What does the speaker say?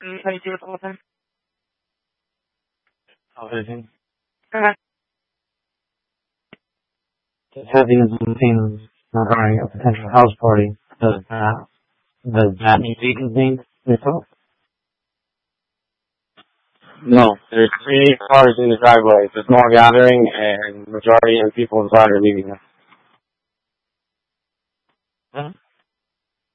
How do you do it all the time? Television. Okay. Just having things regarding a potential house party. Does that mean you think yourself? No, there's 3 cars in the driveway. It's a small gathering, and majority of people inside are leaving us. Huh?